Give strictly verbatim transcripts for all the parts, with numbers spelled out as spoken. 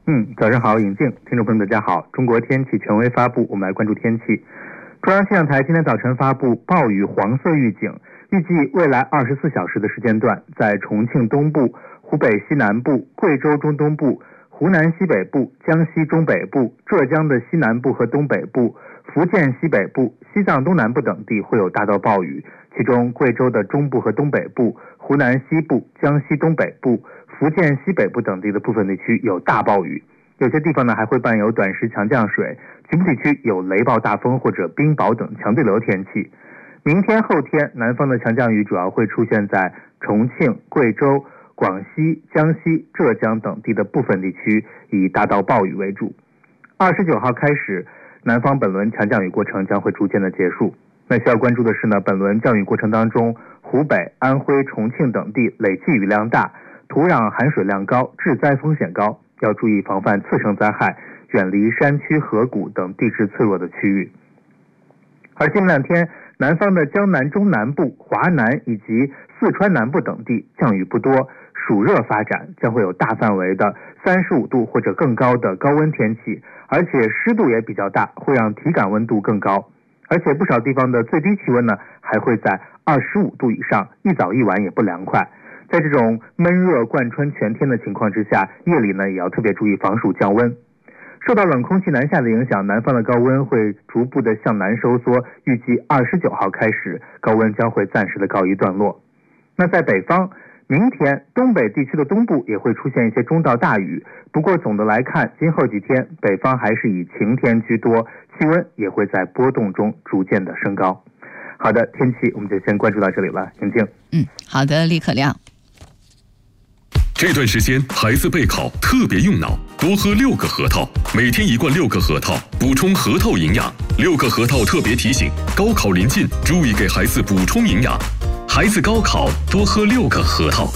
嗯，早上好，尹静，听众朋友大家好。中国天气权威发布，我们来关注天气。中央气象台今天早晨发布暴雨黄色预警，预计未来二十四小时的时间段，在重庆东部、湖北西南部、贵州中东部、湖南西北部、江西中北部、浙江的西南部和东北部、福建西北部、西藏东南部等地会有大到暴雨，其中贵州的中部和东北部、湖南西部、江西东北部、福建西北部等地的部分地区有大暴雨，有些地方呢还会伴有短时强降水，局部地区有雷暴大风或者冰雹等强对流天气。明天后天南方的强降雨主要会出现在重庆、贵州、广西、江西、浙江等地的部分地区，以大到暴雨为主。二十九号开始，南方本轮强降雨过程将会逐渐的结束。那需要关注的是呢，本轮降雨过程当中，湖北、安徽、重庆等地累计雨量大，土壤含水量高，致灾风险高，要注意防范次生灾害，远离山区河谷等地质脆弱的区域。而近两天，南方的江南中南部、华南以及四川南部等地降雨不多，暑热发展，将会有大范围的三十五度或者更高的高温天气，而且湿度也比较大，会让体感温度更高。而且不少地方的最低气温呢，还会在二十五度以上，一早一晚也不凉快。在这种闷热贯穿全天的情况之下，夜里呢也要特别注意防暑降温。受到冷空气南下的影响，南方的高温会逐步的向南收缩，预计二十九号开始，高温将会暂时的告一段落。那在北方，明天东北地区的东部也会出现一些中到大雨，不过总的来看，今后几天北方还是以晴天居多，气温也会在波动中逐渐的升高。好的，天气我们就先关注到这里了，婷婷。 嗯，好的，李可亮。 这段时间孩子备考特别用脑，多喝六个核桃，每天一罐六个核桃，补充核桃营养。六个核桃特别提醒，高考临近，注意给孩子补充营养。孩子高考多喝六个核桃。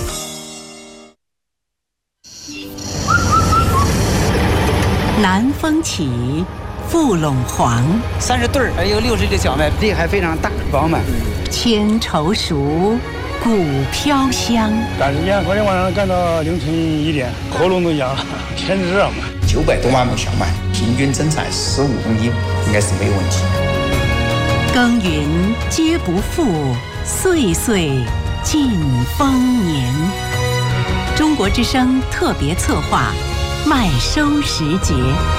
南风起，富陇黄， 三十对儿，有六十个小麦，粒还非常大，饱满。 千愁熟，谷飘香。 赶时间，昨天晚上干到凌晨一点，喉咙都痒，天热嘛。 九百多万亩小麦，平均增产十五公斤，应该是没有问题。 耕耘皆不负，岁岁尽丰年。中国之声特别策划，麦收时节。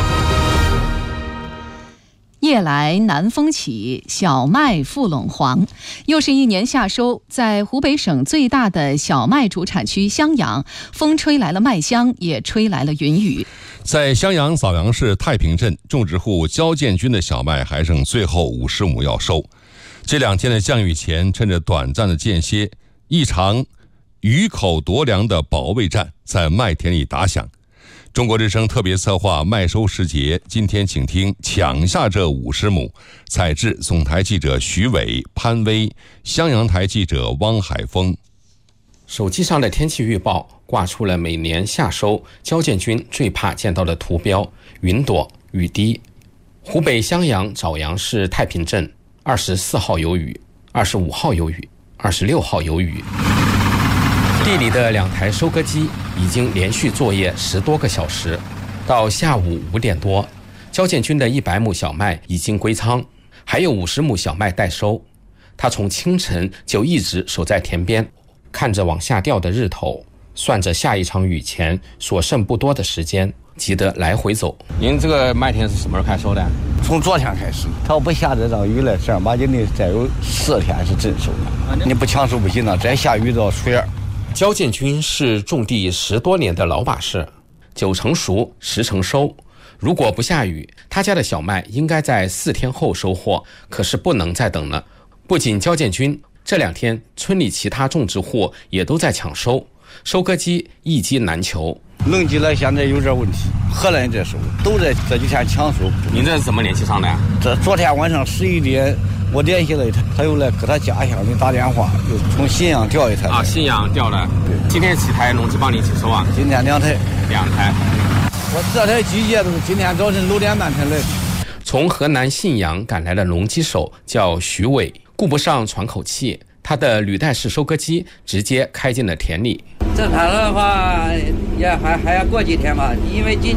夜来南风起，小麦富陇黄。又是一年夏收，在湖北省最大的小麦主产区襄阳，风吹来了麦香，也吹来了云雨。 在襄阳枣阳市太平镇，种植户焦建军的小麦还剩最后五十亩要收。这两天的降雨前，趁着短暂的间歇，一场雨口夺粮的保卫战在麦田里打响。中国之声特别策划麦收时节，今天请听抢下这五十亩。采制总台记者徐伟、潘威，襄阳台记者汪海峰。 手机上的天气预报挂出了每年夏收焦建军最怕见到的图标：云朵、雨滴。湖北襄阳枣阳市太平镇二十四号有雨，二十五号有雨，二十六号有雨。地里的两台收割机已经连续作业十多个小时，到下午五点多，焦建军的一百亩小麦已经归仓，还有五十亩小麦待收。他从清晨就一直守在田边，看着往下掉的日头，算着下一场雨前所剩不多的时间，急得来回走。 您这个麦田是什么时候开收的？ 从昨天开始，它要不下这场雨了，正儿八经的再有四天是真收的。你不抢收不行了，再下雨到水儿。 焦建军是种地十多年的老把式，九成熟，十成收。如果不下雨，他家的小麦应该在四天后收获，可是不能再等了。不仅焦建军，这两天村里其他种植户也都在抢收，收割机一机难求。 冷季了，现在有点问题，荷兰这收都在这几天抢收。 您这是怎么联系上的？ 这昨天晚上十一点。我联系了他，他又来给他家乡里打电话，又从信阳调一台。 啊，信阳调的。对，今天几台农机帮你一起收啊？ 今天两台， 两台。 我这台机械都是今天早晨六点半才来的。 从河南信阳赶来的农机手叫徐伟，顾不上喘口气，他的履带式收割机直接开进了田里。 正常的话，也还还要过几天吧，因为今